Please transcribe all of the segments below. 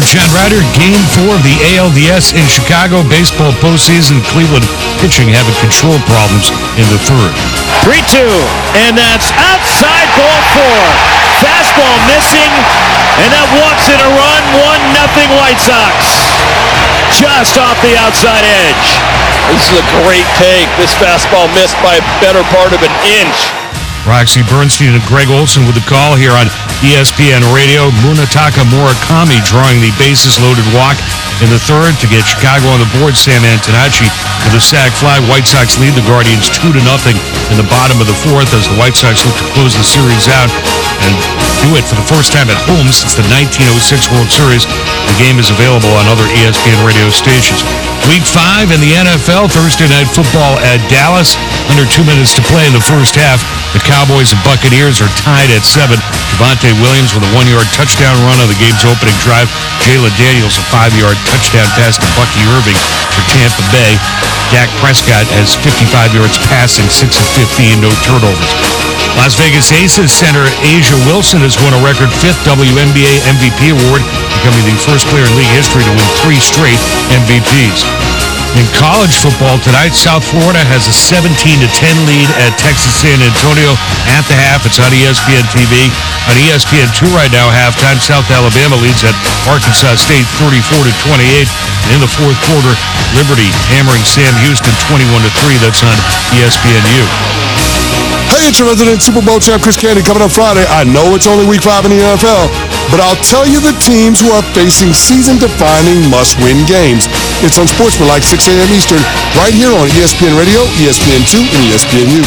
John Ryder, Game 4 of the ALDS in Chicago baseball postseason. Cleveland pitching having control problems in the third. 3-2, and that's outside ball 4. Fastball missing, and that walks in a run. 1-0 White Sox. Just off the outside edge. This is a great take. This fastball missed by a better part of an inch. Roxy Bernstein and Greg Olson with the call here on ESPN Radio. Munetaka Murakami drawing the bases-loaded walk in the third to get Chicago on the board. Sam Antonacci with a sac fly. White Sox lead the Guardians 2-0 in the bottom of the fourth as the White Sox look to close the series out and do it for the first time at home since the 1906 World Series. The game is available on other ESPN radio stations. Week 5 in the NFL, Thursday Night Football at Dallas. Under 2 minutes to play in the first half. The Cowboys and Buccaneers are tied at 7. Javonte Williams with a 1-yard touchdown run on the game's opening drive. Jalen Daniels a 5-yard touchdown pass to Bucky Irving for Tampa Bay. Dak Prescott has 55 yards passing, 6 of 15, no turnovers. Las Vegas Aces center Asia Wilson has won a record 5th WNBA MVP award, becoming the first player in league history to win 3 straight MVPs. In college football tonight, South Florida has a 17-10 lead at Texas San Antonio at the half. It's on ESPN TV. On ESPN2 right now, halftime, South Alabama leads at Arkansas State 34-28. And in the fourth quarter, Liberty hammering Sam Houston 21-3. That's on ESPNU. Hey, it's your resident Super Bowl champ, Chris Candy, coming up Friday. I know it's only week 5 in the NFL, but I'll tell you the teams who are facing season-defining must-win games. It's on Sportsmanlike, 6 a.m. Eastern, right here on ESPN Radio, ESPN2, and ESPNU.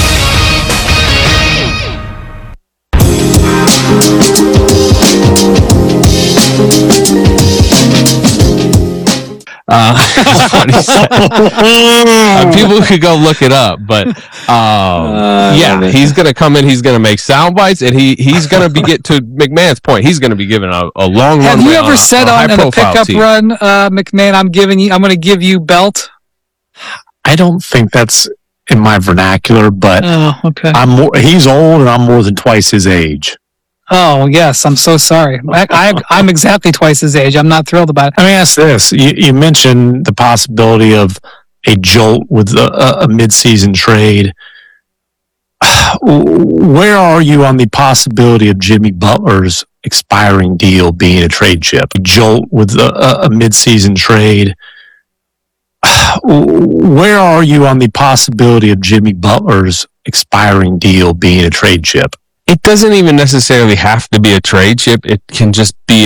People could go look it up, but he's going to come in, he's going to make sound bites, and he's going to be get to McMahon's point. He's going to be given a long run. Have you ever said on a pickup run, McMahon, I'm going to give you belt? I don't think that's in my vernacular, but okay. He's old and I'm more than twice his age. Oh, yes. I'm so sorry. I'm exactly twice his age. I'm not thrilled about it. Let me ask this. You mentioned the possibility of a jolt with a mid-season trade. Where are you on the possibility of Jimmy Butler's expiring deal being a trade chip? A jolt with a mid-season trade. Where are you on the possibility of Jimmy Butler's expiring deal being a trade chip? It doesn't even necessarily have to be a trade chip. It can just be